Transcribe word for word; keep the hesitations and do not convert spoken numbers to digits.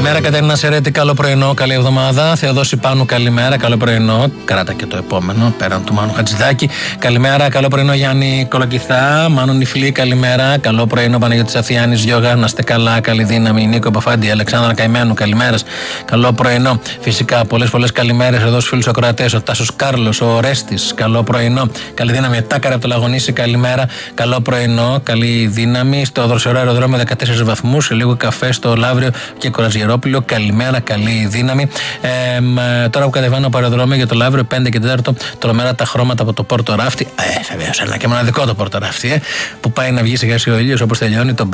Καλημέρα Κατερίνα Σερέτη, καλό πρωινό, καλή εβδομάδα. Θεοδόση Πάνου, καλημέρα, καλό πρωινό. Κράτα και το επόμενο, πέραν του Μάνου Χατζηδάκη. Καλημέρα, καλό πρωινό Γιάννη Κολοκυθά. Μάνου Νιφλή, καλημέρα. Καλό πρωινό Παναγιώτης Αθιάνης Γιώγα, να είστε καλά, καλή δύναμη. Νίκο Παφάντη, Αλεξάνδρα Καημένου, καλημέρα. Καλό πρωινό. Φυσικά, πολλές πολλές καλημέρες εδώ στους φίλους ακροατές. Ο Τάσος Κάρλος, ο Ρέστης, καλό πρωινό. Καλή δύναμη. Τάκαρα από το Λαγονίσι, καλημέρα. Καλό πρωινό, καλή δύναμη. Στο Δροσερό αεροδρόμιο δεκατέσσερις βαθμούς, λίγο καφέ στο Λαύριο και Κοραζιερόπουλο. Καλημέρα, καλή δύναμη. Ε, τώρα που κατεβαίνω από αεροδρόμιο για το Λαύριο πέντε και τέσσερα, τρομερά τα χρώματα από το Πόρτο Ράφτη. Ε, βεβαίως, ένα και μοναδικό το Πόρτο Ράφτη, ε, που πάει να βγει σιγά σιγά ο ήλιος όπως τελειώνει το